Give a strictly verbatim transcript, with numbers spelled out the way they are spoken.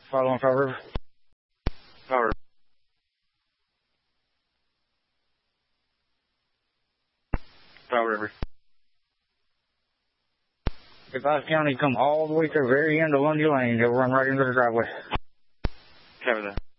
Following Powell River. Powell River. Powell River. If I County come all the way to the very end of Lundy Lane, they'll run right into the driveway. Cover that.